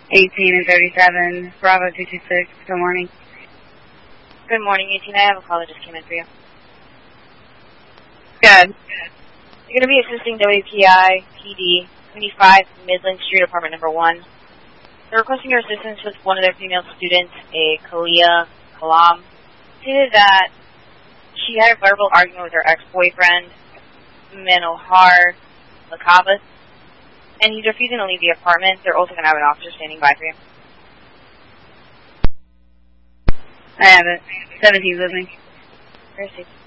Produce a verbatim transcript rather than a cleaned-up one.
eighteen and thirty-seven, Bravo two two six, good morning. Good morning, eighteen. I have a call that just came in for you. Good. You're going to be assisting W P I P D, twenty-five Midland Street, apartment number one. They're requesting your assistance with one of their female students, a Kalia Kalam. Stated that she had a verbal argument with her ex-boyfriend, Manohar Lakavas, and he's refusing to leave the apartment. They're also going to have an officer standing by for you. I have it. seventeen's with me. Perfect.